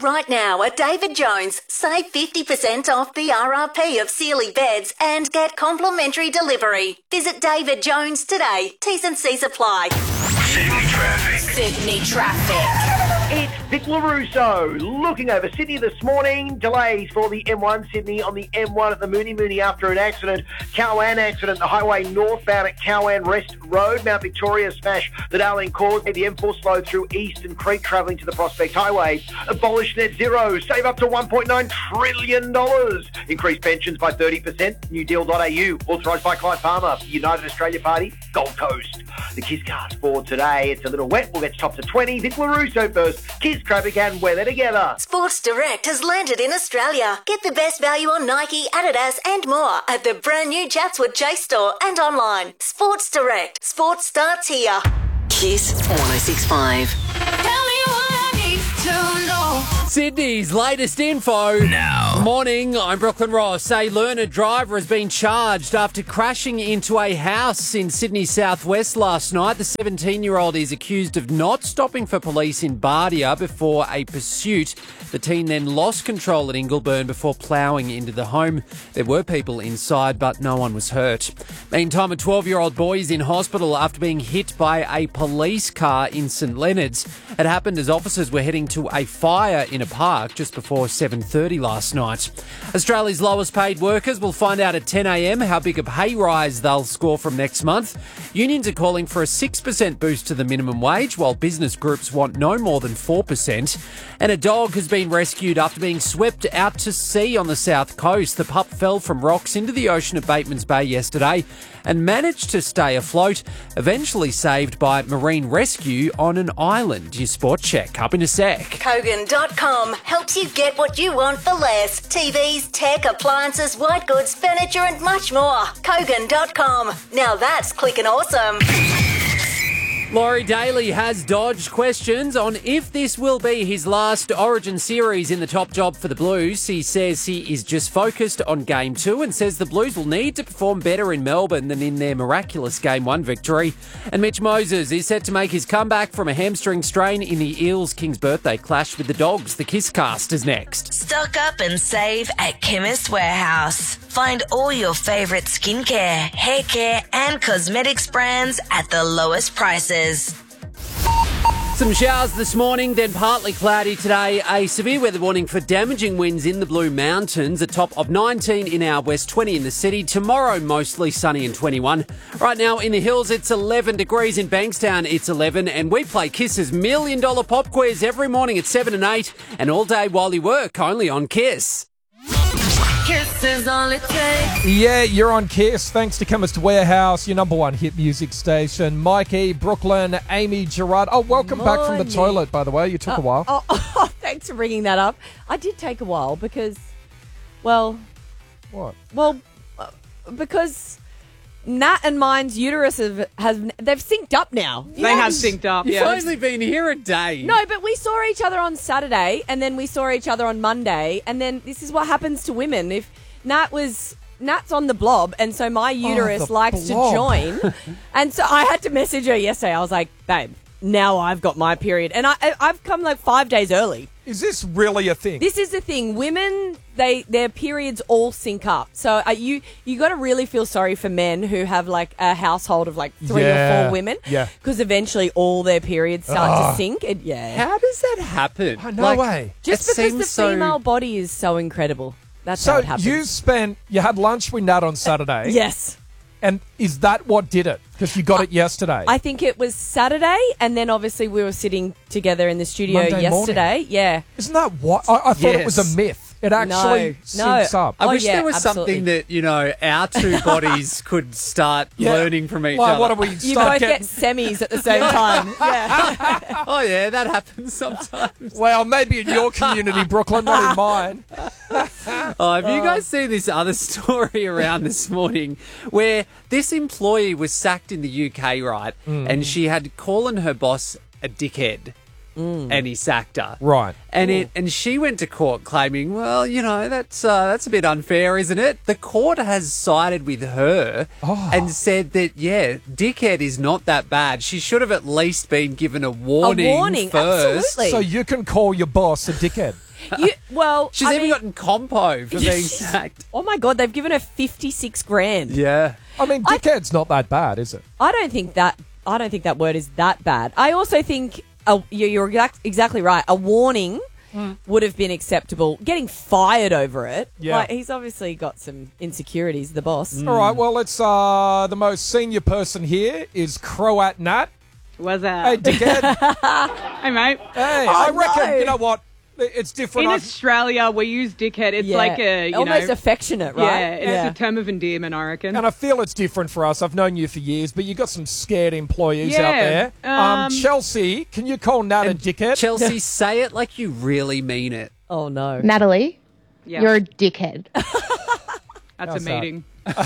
right now at David Jones. Save 50% off the RRP of Sealy beds and get complimentary delivery. Visit David Jones today. T's and C's apply. Sydney traffic. Sydney traffic. It's Vic LaRusso looking over Sydney this morning. Delays for the M1 Sydney on the M1 at the Mooney after an accident. Cowan accident, the highway northbound at Cowan Rest Road. Mount Victoria smash that Darling caused. The M4 slowed through Eastern Creek travelling to the Prospect Highway. Abolish net zero. Save up to $1.9 trillion. Increase pensions by 30%. NewDeal.au. Authorised by Clive Palmer. United Australia Party. Gold Coast. The Kiss Cast for today. It's a little wet. We'll get to top to 20. Vic LaRusso first. Kiss traffic and weather together. Sports Direct has landed in Australia. Get the best value on Nike, Adidas and more at the brand new Chatswood Chase store and online. Sports Direct. Sports starts here. Kiss 106.5. Tell me what I need to know. Sydney's latest info. Now. Morning, I'm Brooklyn Ross. A learner driver has been charged after crashing into a house in Sydney southwest last night. The 17-year-old is accused of not stopping for police in Bardia before a pursuit. The teen then lost control at Ingleburn before ploughing into the home. There were people inside, but no one was hurt. Meantime, a 12-year-old boy is in hospital after being hit by a police car in St Leonards. It happened as officers were heading to a fire in a park just before 7:30 last night. Australia's lowest paid workers will find out at 10 a.m. how big a pay rise they'll score from next month. Unions are calling for a 6% boost to the minimum wage, while business groups want no more than 4%. And a dog has been rescued after being swept out to sea on the south coast. The pup fell from rocks into the ocean at Bateman's Bay yesterday and managed to stay afloat, eventually saved by Marine Rescue on an island. Your sport check up in a sec. Kogan.com helps you get what you want for less. TVs, tech, appliances, white goods, furniture and much more. Kogan.com. Now that's clicking awesome. Laurie Daly has dodged questions on if this will be his last Origin series in the top job for the Blues. He says he is just focused on Game 2 and says the Blues will need to perform better in Melbourne than in their miraculous Game 1 victory. And Mitch Moses is set to make his comeback from a hamstring strain in the Eels-Kings birthday clash with the Dogs. The Kiss Cast is next. Stock up and save at Chemist Warehouse. Find all your favourite skincare, hair care and cosmetics brands at the lowest prices. Some showers this morning, then partly cloudy today. A severe weather warning for damaging winds in the Blue Mountains. A top of 19 in our west, 20 in the city. Tomorrow, mostly sunny and 21. Right now in the hills, it's 11 degrees. In Bankstown, it's 11. And we play Kiss's $1 Million Pop Quiz every morning at 7 and 8. And all day while you work, only on Kiss. Kiss is all it takes. Yeah, you're on Kiss. Thanks to Chemist Warehouse, your number one hit music station. Mikey, Brooklyn, Amy, Gerard. Oh, welcome back from the toilet, by the way. You took a while. Oh, thanks for bringing that up. I did take a while because, well... What? Well, because Nat and mine's uterus they've synced up now. They have synced up, You've yeah. only been here a day. No, but we saw each other on Saturday, and then we saw each other on Monday, and then this is what happens to women. If Nat's on the blob, and so my uterus likes to join, and so I had to message her yesterday. I was like, babe, now I've got my period, and I've come like 5 days early. Is this really a thing? This is the thing. Women, their periods all sync up. So you got to really feel sorry for men who have like a household of like 3 or 4 women. Yeah. Because eventually all their periods start to sync. How does that happen? No way. Just because the female body is so incredible. That's how So it happens. you had lunch with Nat on Saturday. Yes. And is that what did it? Because you got it yesterday. I think it was Saturday, and then obviously we were sitting together in the studio Monday yesterday. morning. Yeah. Isn't that what? I thought it was a myth. It actually syncs up. I wish yeah, there was absolutely. something that, our two bodies could start learning from each other. What are we You both get semis at the same time. Yeah. Oh, yeah, that happens sometimes. Well, maybe in your community, Brooklyn, not in mine. Have you guys seen this other story around this morning where this employee was sacked in the UK, right? And she had calling her boss a dickhead. And he sacked her. Right. And she went to court claiming, well, that's a bit unfair, isn't it? The court has sided with her and said that, dickhead is not that bad. She should have at least been given a warning, A warning, first. absolutely. So you can call your boss a dickhead. She's even gotten compo for being sacked. Oh my God, they've given her 56 grand. Yeah. I mean, dickhead's not that bad, is it? I don't think that word is that bad. I also think you're exactly right. A warning would have been acceptable. Getting fired over it. Yeah. Like, he's obviously got some insecurities, the boss. All right, well, it's the most senior person here is Croat Nat. What's that? Hey, dickhead. Hey, mate. Hey, I reckon, you know what? It's different. In Australia, we use dickhead. It's like a, almost affectionate, right? Yeah, it's a term of endearment, I reckon. And I feel it's different for us. I've known you for years, but you've got some scared employees out there. Chelsea, can you call Nat a dickhead? Chelsea, say it like you really mean it. Oh, no. Natalie, you're a dickhead. That's a meeting.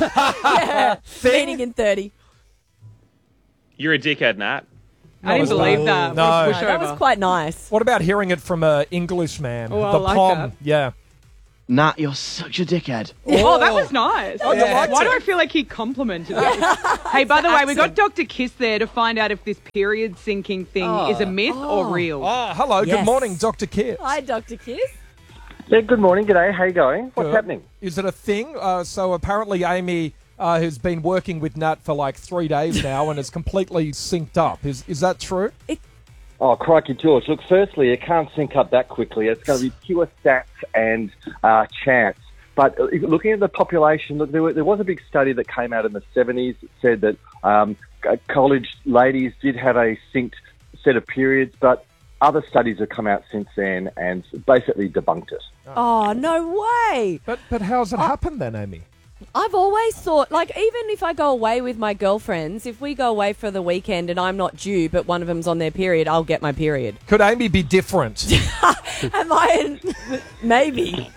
Meeting in 30. You're a dickhead, Nat. I didn't believe that. No. That was quite nice. What about hearing it from an Englishman? Oh, I the like Pom. that. Yeah. Nat, you're such a dickhead. Oh, that was nice. Oh, you liked Why it? do I feel like he complimented me? Hey, by the way, we got Dr. Kiss there to find out if this period syncing thing is a myth or real. Oh, hello. Yes. Good morning, Dr. Kiss. Hi, Dr. Kiss. Yeah, good morning. G'day. How you going? What's happening? Is it a thing? So apparently Amy has been working with Nat for like 3 days now and is completely synced up. Is that true? Oh, crikey, George. Look, firstly, it can't sync up that quickly. It's going to be pure stats and chance. But looking at the population, look, there was a big study that came out in the 70s that said that college ladies did have a synced set of periods, but other studies have come out since then and basically debunked it. Oh, no way. But how's it happened then, Amy? I've always thought, like, even if I go away with my girlfriends, if we go away for the weekend and I'm not due, but one of them's on their period, I'll get my period. Could Amy be different? Am I? Maybe.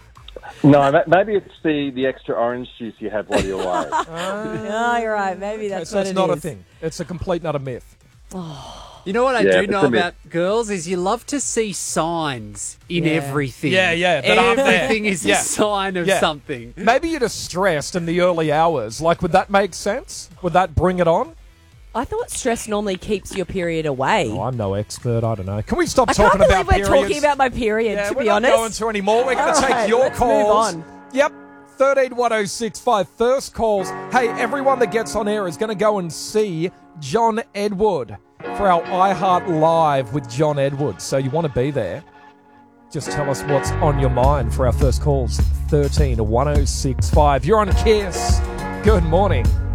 No, maybe it's the extra orange juice you have while you're away. No, you're right. Maybe that's so what it's it not is. a thing. It's a complete, not a myth. You know what I Yeah, do know it's a myth. about girls is you love to see signs in everything. Yeah, that aren't there. Everything is a sign of something. Maybe you're just stressed in the early hours. Like, would that make sense? Would that bring it on? I thought stress normally keeps your period away. Oh, I'm no expert. I don't know. Can we stop I talking can't about believe we're periods? talking about my period, Yeah, to we're be not honest. going to anymore. We're going to All take right, your let's calls. move on. Yep. 131065. First calls. Hey, everyone that gets on air is going to go and see John Edward for our iHeart Live with John Edward. So you want to be there. Just tell us what's on your mind for our first calls. 131065. You're on Kiss. Good morning.